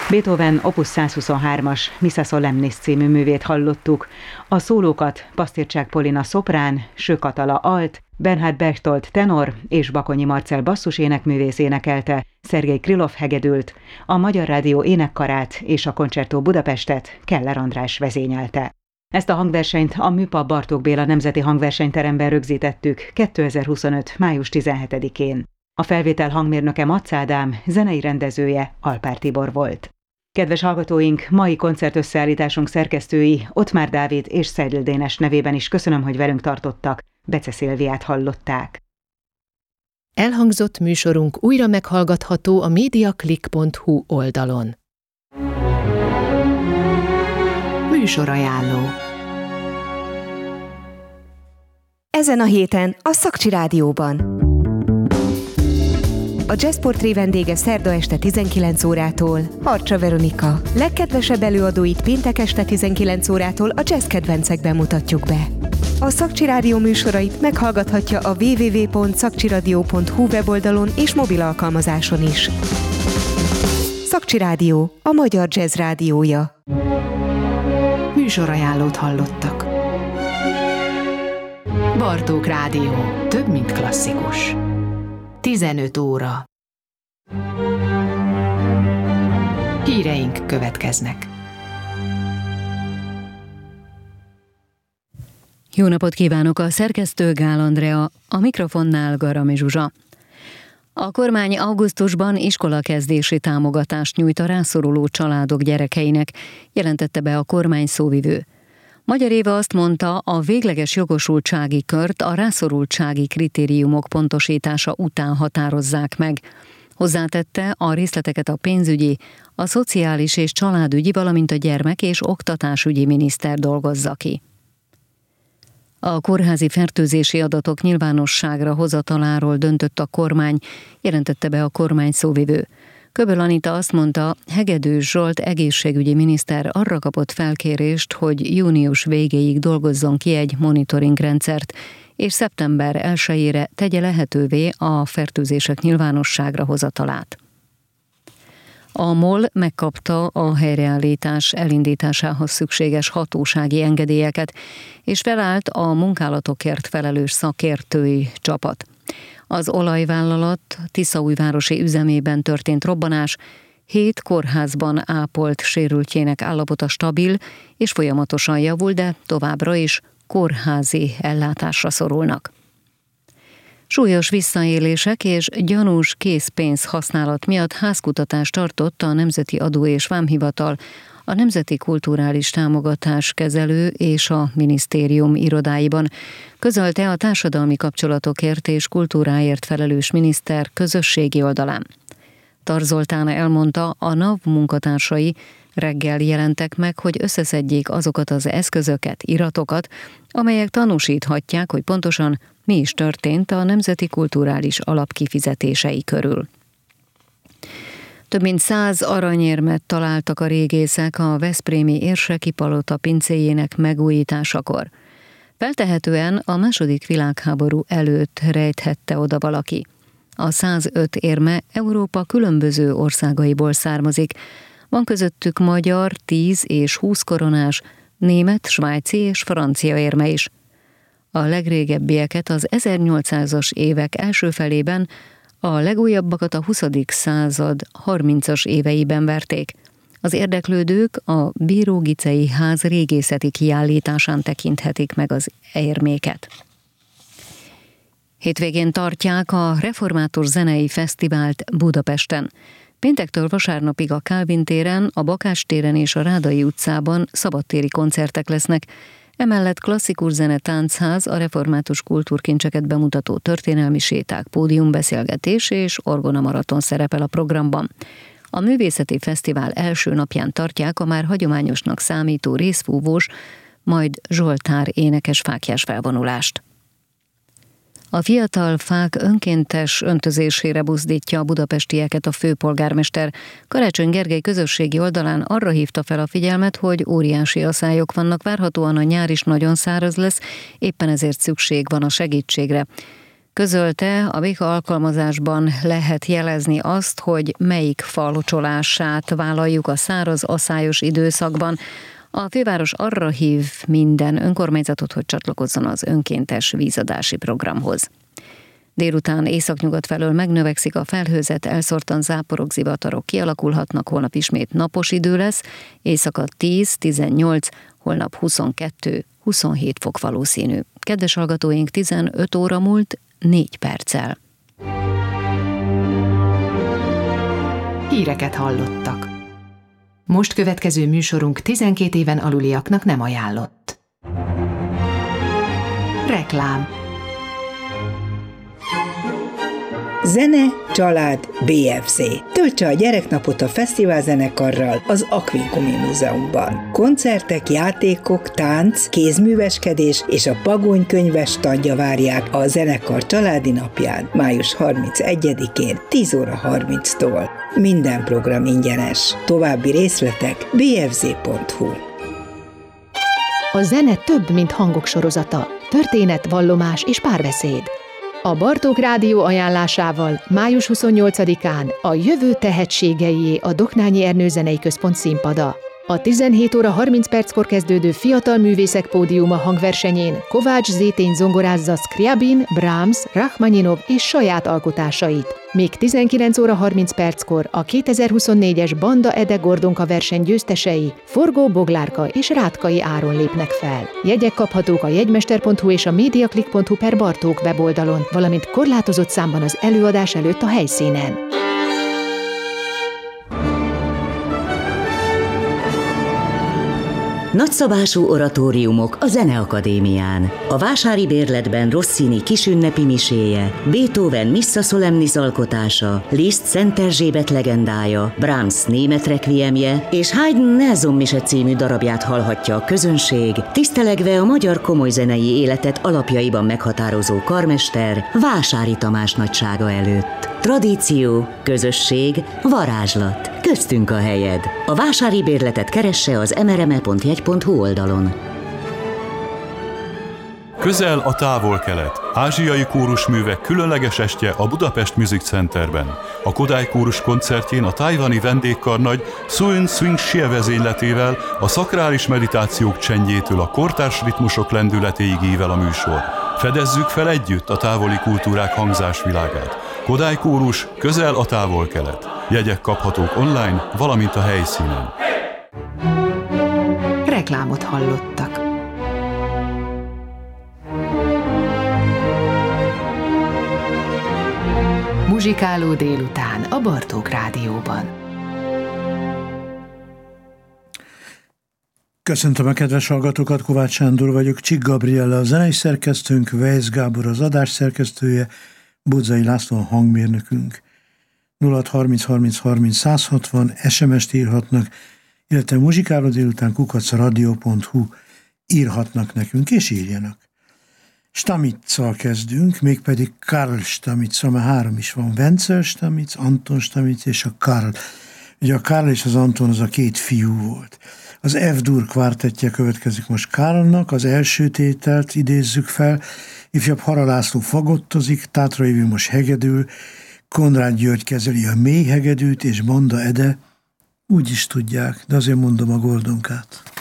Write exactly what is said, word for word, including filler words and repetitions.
Beethoven opus százhuszonhármas Missa Solemnis című művét hallottuk. A szólókat Pasztircsák Polina szoprán, Sök Atala alt, Bernhard Berchtold tenor és Bakonyi Marcell basszus énekművész énekelte, Szergej Krylov hegedült, a Magyar Rádió énekkarát és a Concerto Budapestet Keller András vezényelte. Ezt a hangversenyt a Műpab Bartók Béla Nemzeti Hangversenyteremben rögzítettük kétezer-huszonöt. május tizenhetedikén. A felvétel hangmérnöke Matz Ádám, zenei rendezője Alpár Tibor volt. Kedves hallgatóink, mai koncertösszeállításunk szerkesztői Ottmár Dávid és Seidl Dénes nevében is köszönöm, hogy velünk tartottak. Bece Szilviát hallották. Elhangzott műsorunk újra meghallgatható a mediaclick pont hu oldalon. Műsorajánló. Ezen a héten a Szakcsi Rádióban. A Jazz Portré vendége szerda este tizenkilenc órától Harcsa Veronika. Legkedvesebb előadóit péntek este tizenkilenc órától a jazz kedvencekben mutatjuk be. A Szakcsi Rádió műsorait meghallgathatja a double-u double-u double-u pont szakcsiradio pont hu weboldalon és mobil alkalmazáson is. Szakcsi Rádió, a magyar jazz rádiója. Műsorajánlót hallottak. Bartók Rádió. Több, mint klasszikus. tizenöt óra. Híreink következnek. Jó napot kívánok, a szerkesztő Gál Andrea, a mikrofonnál Garami Zsuzsa. A kormány augusztusban iskolakezdési támogatást nyújt a rászoruló családok gyerekeinek, jelentette be a kormány szóvivő. Magyar Éva azt mondta, a végleges jogosultsági kört a rászorultsági kritériumok pontosítása után határozzák meg. Hozzátette, a részleteket a pénzügyi, a szociális és családügyi, valamint a gyermek- és oktatásügyi miniszter dolgozza ki. A kórházi fertőzési adatok nyilvánosságra hozataláról döntött a kormány, jelentette be a kormány szóvivő. Köböl Anita azt mondta, Hegedűs Zsolt egészségügyi miniszter arra kapott felkérést, hogy június végéig dolgozzon ki egy monitoring rendszert, és szeptember elsejére tegye lehetővé a fertőzések nyilvánosságra hozatalát. A MOL megkapta a helyreállítás elindításához szükséges hatósági engedélyeket, és felállt a munkálatokért felelős szakértői csapat. Az olajvállalat tiszaújvárosi üzemében történt robbanás, hét kórházban ápolt sérültjének állapota stabil és folyamatosan javul, de továbbra is kórházi ellátásra szorulnak. Súlyos visszaélések és gyanús készpénz használat miatt házkutatást tartott a Nemzeti Adó és Vámhivatal, a Nemzeti Kulturális Támogatás Kezelő és a minisztérium irodáiban, közölte a társadalmi kapcsolatokért és kultúráért felelős miniszter közösségi oldalán. Tar Zoltán elmondta, a NAV munkatársai reggel jelentek meg, hogy összeszedjék azokat az eszközöket, iratokat, amelyek tanúsíthatják, hogy pontosan mi is történt a Nemzeti Kulturális Alap kifizetései körül. Több mint száz aranyérmet találtak a régészek a veszprémi Érseki palota pincéjének megújításakor. Feltehetően a második világháború előtt rejthette oda valaki. A százöt érme Európa különböző országaiból származik, van közöttük magyar, tíz és húsz koronás, német, svájci és francia érme is. A legrégebbieket az ezernyolcszázas évek első felében, a legújabbakat a huszadik század harmincas éveiben verték. Az érdeklődők a Bíró-Gicei ház régészeti kiállításán tekinthetik meg az érméket. Hétvégén tartják a Református Zenei Fesztivált Budapesten. Péntektől vasárnapig a Kálvin téren, a Bakás téren és a Rádai utcában szabadtéri koncertek lesznek, emellett klasszikus zene táncház, a református kultúrkincseket bemutató történelmi séták, pódiumbeszélgetés és orgonamaraton szerepel a programban. A művészeti fesztivál első napján tartják a már hagyományosnak számító részfúvós, majd zsoltár énekes fáklyás felvonulást. A fiatal fák önkéntes öntözésére buzdítja a budapestieket a főpolgármester. Karácsony Gergely közösségi oldalán arra hívta fel a figyelmet, hogy óriási aszályok vannak, várhatóan a nyár is nagyon száraz lesz, éppen ezért szükség van a segítségre. Közölte, a Béka alkalmazásban lehet jelezni azt, hogy melyik fal locsolását vállaljuk a száraz, aszályos időszakban. A főváros arra hív minden önkormányzatot, hogy csatlakozzon az önkéntes vízadási programhoz. Délután északnyugat felől megnövekszik a felhőzet, elszórtan záporok, zivatarok kialakulhatnak, holnap ismét napos idő lesz, éjszaka tíz-tizennyolc, holnap huszonkettő-huszonhét fok valószínű. Kedves hallgatóink, tizenöt óra múlt négy perccel. Híreket hallottak. Most következő műsorunk tizenkét éven aluliaknak nem ajánlott. Reklám. Zene, család, bé ef zé. Töltse a gyereknapot a fesztiválzenekarral az Aquincumi Múzeumban. Koncertek, játékok, tánc, kézműveskedés és a Pagony könyves standja várják a zenekar családi napján, május harmincegyedikén, tíz óra harminctól. Minden program ingyenes. További részletek bé ef zé pont hu. A zene több, mint hangok sorozata. Történet, vallomás és párbeszéd. A Bartók Rádió ajánlásával május huszonnyolcadikán a jövő tehetségeié a Doknányi Ernő Zenei Központ színpada. A tizenhét óra harminc perckor kezdődő Fiatal Művészek Pódiuma hangversenyén Kovács Zétény zongorázza Scriabin, Brahms, Rachmaninov és saját alkotásait. Még tizenkilenc óra harminc perckor a kétezer-huszonnégyes Banda Ede Gordonka verseny győztesei Forgó Boglárka és Rátkai Áron lépnek fel. Jegyek kaphatók a jegymester pont hu és a mediaclick pont hu per Bartók weboldalon, valamint korlátozott számban az előadás előtt a helyszínen. Nagyszabású oratóriumok a Zeneakadémián. A vásári bérletben Rossini kisünnepi miséje, Beethoven Missa Solemnis alkotása, Liszt Szent Erzsébet legendája, Brahms német requiemje és Haydn Nelson mise című darabját hallhatja a közönség, tisztelegve a magyar komolyzenei életet alapjaiban meghatározó karmester Vásári Tamás nagysága előtt. Tradíció, közösség, varázslat. Köztünk a helyed. A vásári bérletet keresse az em er em e pont jegy pont hu oldalon. Közel a távol-kelet. Ázsiai kórusművek különleges estje a Budapest Music Centerben. A Kodály kórus koncertjén a tájvani vendégkarnagy Suin Swing Shie vezényletével, a szakrális meditációk csendjétől a kortárs ritmusok lendületéig ível a műsor. Fedezzük fel együtt a távoli kultúrák hangzásvilágát. Kodály kórus, közel a távol-kelet. Jegyek kaphatók online, valamint a helyszínen. Reklámot hallottak. Muzsikáló délután a Bartók Rádióban. Köszöntöm a kedves hallgatókat, Kovács Sándor vagyok, Csik Gabriella a zenei szerkesztőnk, Weisz Gábor az adás szerkesztője, Bodzai László a hangmérnökünk. nulla hat harminc harminc harminc száz hatvan es em est írhatnak, illetve muzsikáló délután kukac radio pont hu írhatnak nekünk, és írjanak. Stamitzal kezdünk, mégpedig Karl Stamitzal, mert három is van, Wenzel Stamitz, Anton Stamitz és a Karl. Ugye a Karl és az Anton az a két fiú volt. Az F-dur kvártettje következik most Karlnak, az első tételt idézzük fel, ifjabb Hara László fagottozik, Tátra Évi most hegedül, Konrád György kezeli a mély hegedűt, és Banda Ede úgy is tudják, de azért mondom a Gordonkát.